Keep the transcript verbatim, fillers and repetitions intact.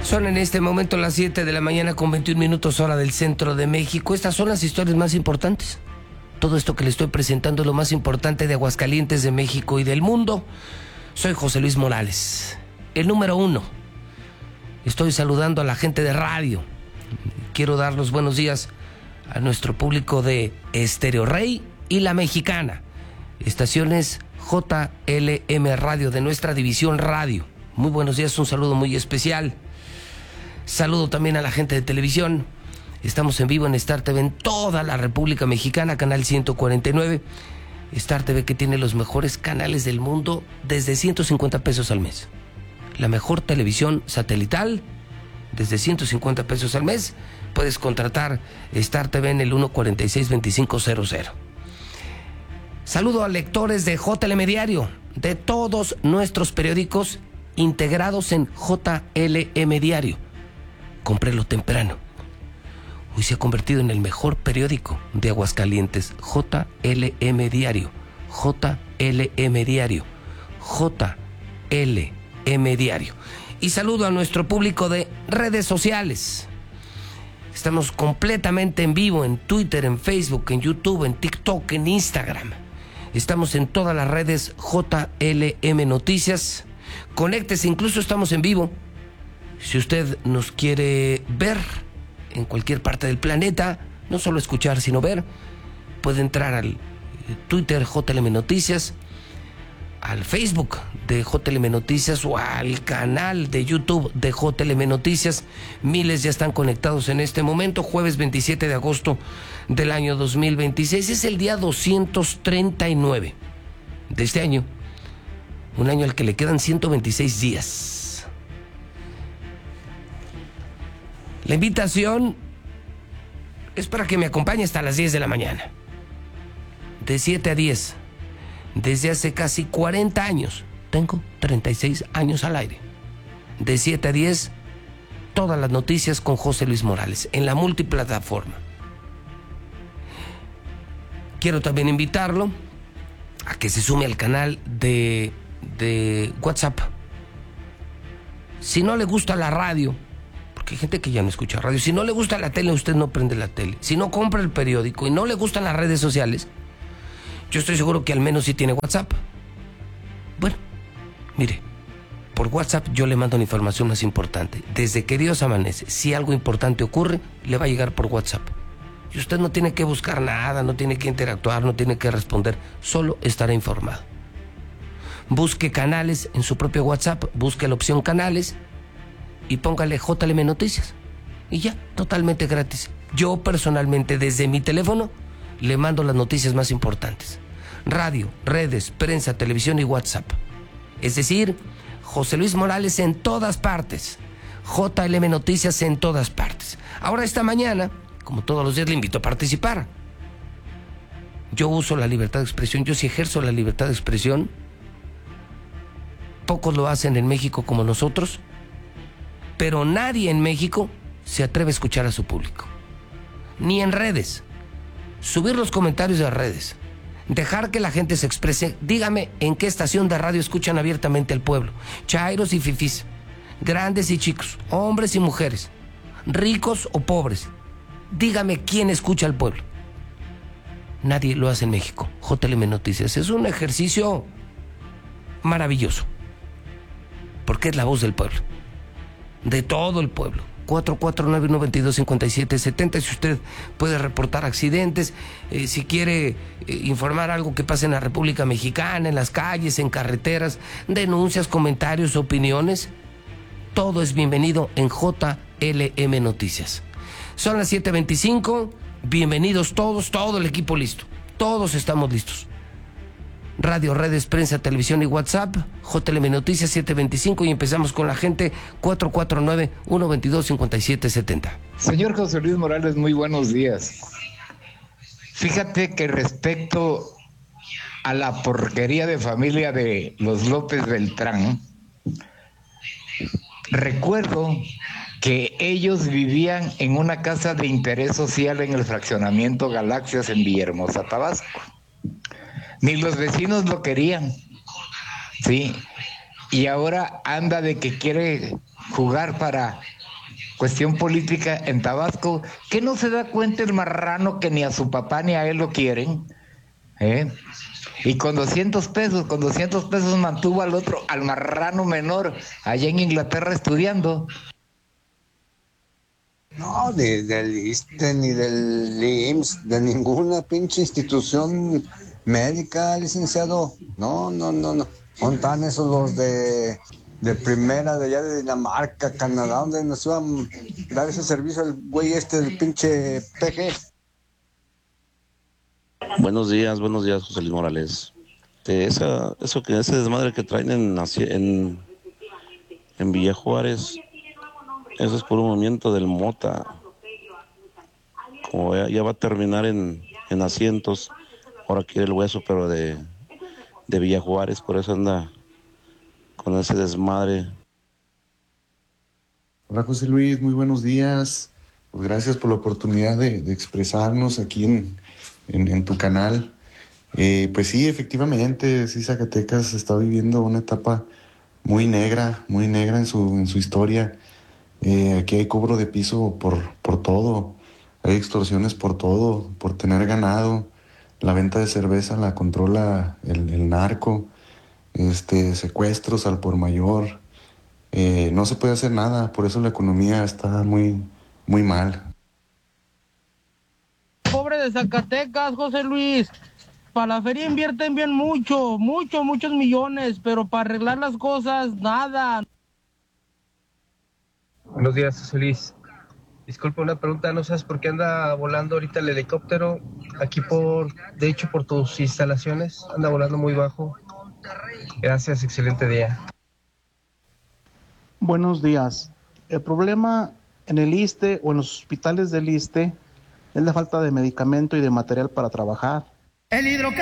Son en este momento las siete de la mañana con veintiún minutos hora del centro de México. Estas son las historias más importantes. Todo esto que le estoy presentando es lo más importante de Aguascalientes, de México y del mundo. Soy José Luis Morales, el número uno. Estoy saludando a la gente de radio. Quiero dar los buenos días a nuestro público de Estéreo Rey y La Mexicana, estaciones J L M Radio de nuestra división radio. Muy buenos días, un saludo muy especial. Saludo también a la gente de televisión. Estamos en vivo en Star T V en toda la República Mexicana, canal ciento cuarenta y nueve. Star T V, que tiene los mejores canales del mundo desde ciento cincuenta pesos al mes. La mejor televisión satelital desde ciento cincuenta pesos al mes. Puedes contratar Star T V en el uno cuarenta y seis veinticinco cero cero. Saludo a lectores de J L M Diario, de todos nuestros periódicos integrados en J L M Diario. Cómprelo temprano. Hoy se ha convertido en el mejor periódico de Aguascalientes. J L M Diario. J L M Diario. J L M Diario. Y saludo a nuestro público de redes sociales. Estamos completamente en vivo en Twitter, en Facebook, en YouTube, en TikTok, en Instagram. Estamos en todas las redes J L M Noticias. Conéctese, incluso estamos en vivo. Si usted nos quiere ver en cualquier parte del planeta, no solo escuchar, sino ver, puede entrar al Twitter J L M Noticias, al Facebook de J L M Noticias o al canal de YouTube de J L M Noticias. Miles ya están conectados en este momento. Jueves veintisiete de agosto del año dos mil veintiséis. Es el día doscientos treinta y nueve de este año. Un año al que le quedan ciento veintiséis días. La invitación es para que me acompañe hasta las diez de la mañana. De siete a diez. Desde hace casi cuarenta años. Tengo treinta y seis años al aire. De siete a diez, todas las noticias con José Luis Morales en la multiplataforma. Quiero también invitarlo a que se sume al canal de, de WhatsApp. Si no le gusta la radio, porque hay gente que ya no escucha radio, si no le gusta la tele, usted no prende la tele. Si no compra el periódico y no le gustan las redes sociales, yo estoy seguro que al menos sí tiene WhatsApp. Bueno, mire, por WhatsApp yo le mando la información más importante. Desde que Dios amanece, si algo importante ocurre, le va a llegar por WhatsApp. Y usted no tiene que buscar nada, no tiene que interactuar, no tiene que responder, solo estará informado. Busque canales en su propio WhatsApp, busque la opción canales y póngale J L M Noticias. Y ya, totalmente gratis. Yo personalmente desde mi teléfono le mando las noticias más importantes. Radio, redes, prensa, televisión y WhatsApp. Es decir, José Luis Morales en todas partes. J L M Noticias en todas partes. Ahora esta mañana, como todos los días, le invito a participar. Yo uso la libertad de expresión, yo sí ejerzo la libertad de expresión. Pocos lo hacen en México como nosotros, pero nadie en México se atreve a escuchar a su público. Ni en redes. Subir los comentarios de las redes. Dejar que la gente se exprese. Dígame en qué estación de radio escuchan abiertamente al pueblo. Chairos y fifís. Grandes y chicos. Hombres y mujeres. Ricos o pobres. Dígame quién escucha al pueblo. Nadie lo hace en México. J L M Noticias. Es un ejercicio maravilloso. Porque es la voz del pueblo. De todo el pueblo. cuatro cuatro nueve, nueve dos, cinco siete siete cero. Si usted puede reportar accidentes, eh, si quiere eh, informar algo que pase en la República Mexicana, en las calles, en carreteras, denuncias, comentarios, opiniones, todo es bienvenido en J L M Noticias. Son las siete veinticinco, bienvenidos todos, todo el equipo listo, todos estamos listos. Radio, redes, prensa, televisión y WhatsApp, J L M Noticias siete veinticinco, y empezamos con la gente cuatro cuatro nueve, uno dos dos, cinco siete siete cero. Señor José Luis Morales, muy buenos días. Fíjate que respecto a la porquería de familia de los López Beltrán, recuerdo que ellos vivían en una casa de interés social en el fraccionamiento Galaxias en Villahermosa, Tabasco. Ni los vecinos lo querían, sí, y ahora anda de que quiere jugar para cuestión política en Tabasco, que no se da cuenta el marrano que ni a su papá ni a él lo quieren, ¿eh? Y con doscientos pesos, con doscientos pesos mantuvo al otro, al marrano menor, allá en Inglaterra estudiando. No, de, del I S S S T E ni del I M S S, de ninguna pinche institución médica, licenciado. No, no, no, no. ¿Dónde están esos los de, de primera, de allá de Dinamarca, Canadá, donde nos iban a dar ese servicio el güey este del pinche P G? Buenos días, buenos días, José Luis Morales. Eh, esa, eso que ese desmadre que traen en, en, en Villa Juárez, eso es por un movimiento del Mota. Como ya, ya va a terminar en, en asientos, ahora quiere el hueso, pero de, de Villa Juárez, por eso anda con ese desmadre. Hola José Luis, muy buenos días. Pues gracias por la oportunidad de, de expresarnos aquí en, en, en tu canal. Eh, pues sí, efectivamente, sí, Zacatecas está viviendo una etapa muy negra, muy negra en su, en su historia. Eh, aquí hay cobro de piso por, por todo, hay extorsiones por todo, por tener ganado. La venta de cerveza la controla el, el narco, este, secuestros al por mayor. Eh, no se puede hacer nada, por eso la economía está muy, muy mal. Pobre de Zacatecas, José Luis. Para la feria invierten bien mucho, mucho, muchos millones, pero para arreglar las cosas, nada. Buenos días, José Luis. Disculpa una pregunta, ¿no sabes por qué anda volando ahorita el helicóptero? Aquí por, de hecho, por tus instalaciones, anda volando muy bajo. Gracias, excelente día. Buenos días. El problema en el I S S S T E o en los hospitales del I S S S T E es la falta de medicamento y de material para trabajar. El hidrocálido.